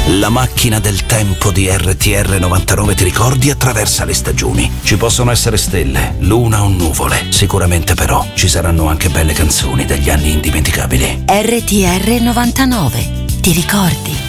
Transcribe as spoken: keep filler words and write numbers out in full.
La macchina del tempo di R T R novantanove, ti ricordi, attraversa le stagioni. Ci possono essere stelle, luna o nuvole. Sicuramente però ci saranno anche belle canzoni degli anni indimenticabili. R T R novantanove, ti ricordi?